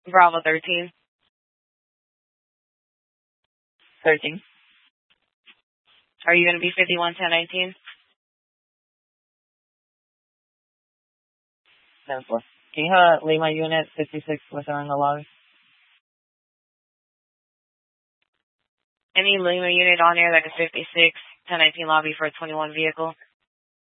Bravo 13. 13. Are you going to be 511019? 10-4. Can you have Lima unit 56 within the lobby? Any Lima unit on there that is 56 1019 lobby for a 21 vehicle?